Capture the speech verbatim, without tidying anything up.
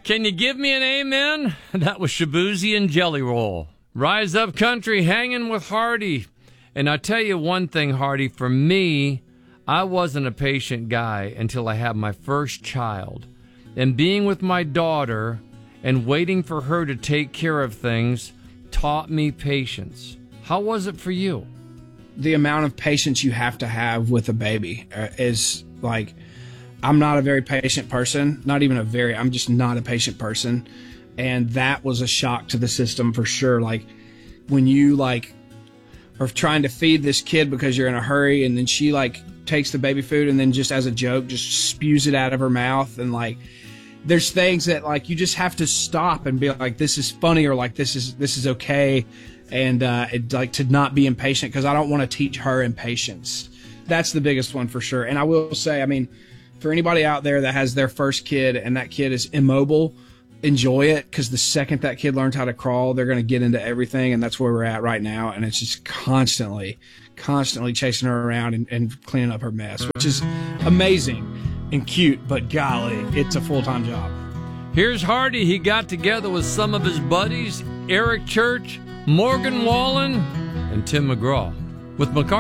Can you give me an amen? That was Shaboozey and Jelly Roll. Rise Up Country, hanging with Hardy. And I tell you one thing, Hardy, for me, I wasn't a patient guy until I had my first child. And being with my daughter and waiting for her to take care of things taught me patience. How was it for you? The amount of patience you have to have with a baby uh, is like, I'm not a very patient person, not even a very, I'm just not a patient person. And that was a shock to the system for sure. Like when you like are trying to feed this kid because you're in a hurry, and then she like takes the baby food and then just as a joke, just spews it out of her mouth. And like, there's things that like, you just have to stop and be like, this is funny, or like, this is, this is okay. And uh, it, like to not be impatient, because I don't want to teach her impatience. That's the biggest one for sure. And I will say, I mean, for anybody out there that has their first kid and that kid is immobile, enjoy it, because the second that kid learns how to crawl, they're going to get into everything. And that's where we're at right now. And it's just constantly, constantly chasing her around and, and cleaning up her mess, which is amazing and cute, but golly, it's a full-time job. Here's Hardy. He got together with some of his buddies, Eric Church, Morgan Wallen, and Tim McGraw. With McCarthy